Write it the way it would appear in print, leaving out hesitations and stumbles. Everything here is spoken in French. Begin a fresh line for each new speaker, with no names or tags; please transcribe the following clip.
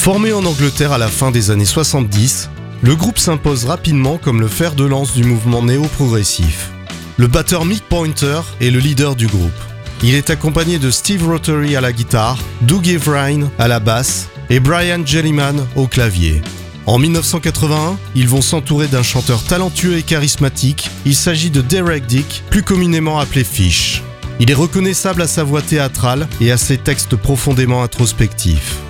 Formé en Angleterre à la fin des années 70, le groupe s'impose rapidement comme le fer de lance du mouvement néo-progressif. Le batteur Mick Pointer est le leader du groupe. Il est accompagné de Steve Rothery à la guitare, Doug Everine à la basse et Brian Jellyman au clavier. En 1981, ils vont s'entourer d'un chanteur talentueux et charismatique. Il s'agit de Derek Dick, plus communément appelé Fish. Il est reconnaissable à sa voix théâtrale et à ses textes profondément introspectifs.